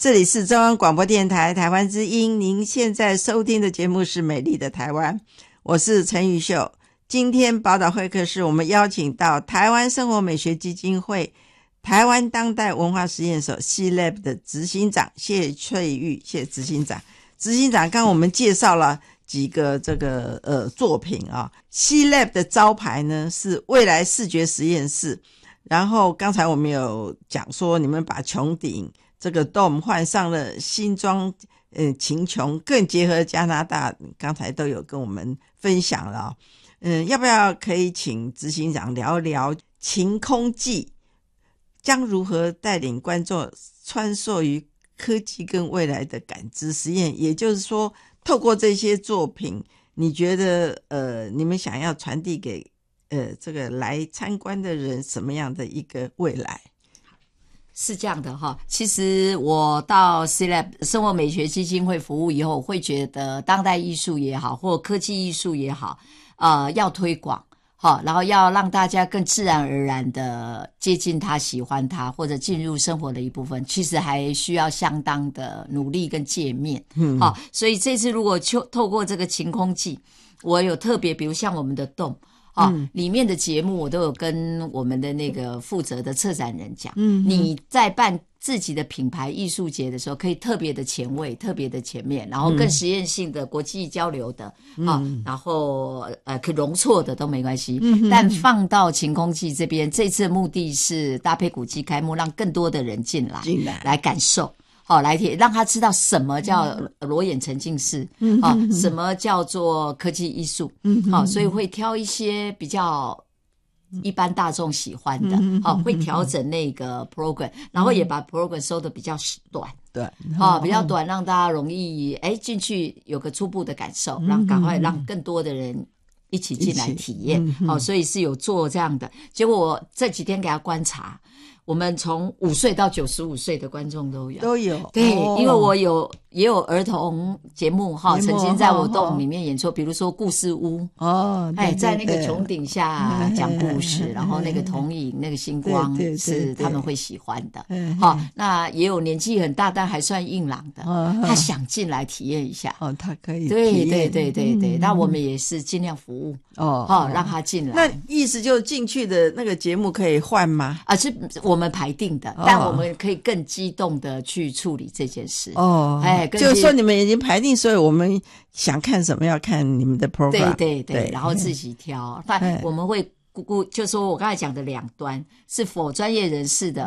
这里是中央广播电台台湾之音，您现在收听的节目是美丽的台湾，我是陈玉秀。今天宝岛会客室我们邀请到台湾生活美学基金会台湾当代文化实验所 C-Lab 的执行长谢翠玉，谢执行长。执行长，刚刚我们介绍了几个这个作品啊。C-Lab 的招牌呢是未来视觉实验室，然后刚才我们有讲说你们把穹顶这个 Dome 换上了新装晴穹，更结合加拿大，刚才都有跟我们分享了要不要可以请执行长聊聊晴空记将如何带领观众穿梭于科技跟未来的感知实验，也就是说透过这些作品，你觉得你们想要传递给这个来参观的人什么样的一个未来？ 是这样的哈，其实我到 C-Lab 生活美学基金会服务以后，会觉得当代艺术也好，或科技艺术也好，要推广，好，然后要让大家更自然而然的接近它、喜欢它，或者进入生活的一部分，其实还需要相当的努力跟界面。好，所以这次如果透过这个晴空记，我有特别，比如像我们的洞。里面的节目我都有跟我们的那个负责的策展人讲，你在办自己的品牌艺术节的时候，可以特别的前卫，特别的前面，然后更实验性的国际交流的，然后可容错的都没关系，但放到晴空记这边，这次的目的是搭配古迹开幕，让更多的人进来感受。来让他知道什么叫裸眼沉浸式，什么叫做科技艺术，所以会挑一些比较一般大众喜欢的，会调整那个 program， 然后也把 program 收得比较短，对，比较短，让大家容易进去有个初步的感受，赶快让更多的人一起进来体验，所以是有做这样的。结果我这几天给他观察。我们从5岁到95岁的观众都有，对，因为我也有儿童节目曾经在我洞里面演出，比如说故事屋在那个穹顶下讲故事，然后那个投影那个星光是他们会喜欢的，那也有年纪很大但还算硬朗的，他想进来体验一下， 他可以对，那我们也是尽量服务让他进来。 那意思就进去的那个节目可以换吗？ 是我们排定的，但我们可以更激动的去处理这件事。 就是说你们已经排定，所以我们想看什么要看你们的 program。 对，然后自己挑。但我们会就说我刚才讲的两端是否专业人士的